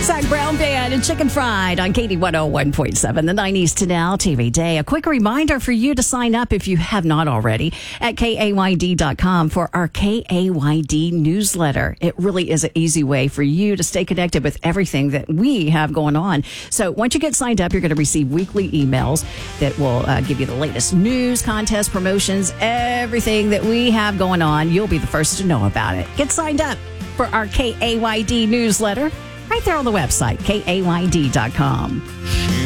Zach Brown Band and Chicken Fried on Katie 101.7, the 90s to now TV Day. A quick reminder for you to sign up if you have not already at KAYD.com for our KAYD newsletter. It really is an easy way for you to stay connected with everything that we have going on. So once you get signed up, you're going to receive weekly emails that will give you the latest news, contests, promotions, everything that we have going on. You'll be the first to know about it. Get signed up for our KAYD newsletter right there on the website, KAYD.com.